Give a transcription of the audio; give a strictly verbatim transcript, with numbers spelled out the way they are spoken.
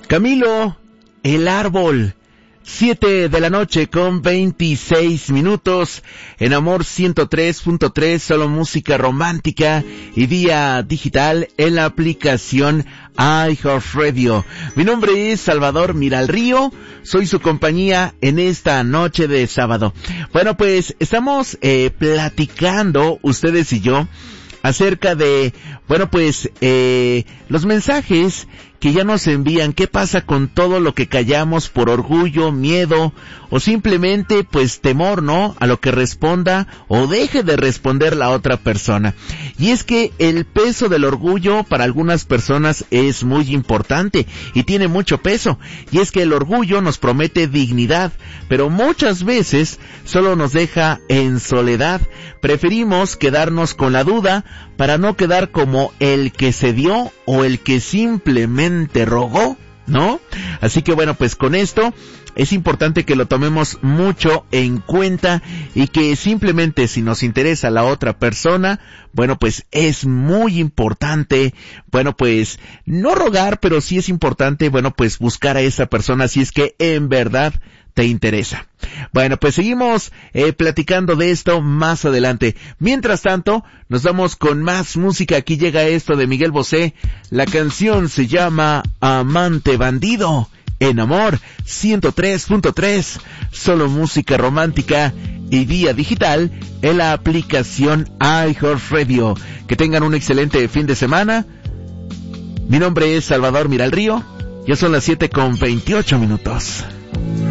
Camilo, El Árbol. Siete de la noche con veintiséis minutos en Amor ciento tres punto tres, solo música romántica y vía digital en la aplicación iHeartRadio. Mi nombre es Salvador Miralrío, soy su compañía en esta noche de sábado. Bueno, pues estamos eh, platicando ustedes y yo acerca de, bueno, pues eh, los mensajes que ya nos envían. ¿Qué pasa con todo lo que callamos por orgullo, miedo o simplemente pues temor, ¿no?, a lo que responda o deje de responder la otra persona? Y es que el peso del orgullo para algunas personas es muy importante y tiene mucho peso. Y es que el orgullo nos promete dignidad, pero muchas veces solo nos deja en soledad. Preferimos quedarnos con la duda para no quedar como el que se dio o el que simplemente rogó, ¿no? Así que bueno, pues con esto es importante que lo tomemos mucho en cuenta y que simplemente si nos interesa la otra persona, bueno, pues es muy importante, bueno, pues no rogar, pero sí es importante, bueno, pues buscar a esa persona si es que en verdad te interesa. Bueno, pues seguimos eh, platicando de esto más adelante. Mientras tanto, nos vamos con más música. Aquí llega esto de Miguel Bosé. La canción se llama Amante Bandido. En Amor ciento tres punto tres, solo música romántica y vía digital en la aplicación iHeartRadio. Que tengan un excelente fin de semana. Mi nombre es Salvador Miralrío. Ya son las siete con veintiocho minutos.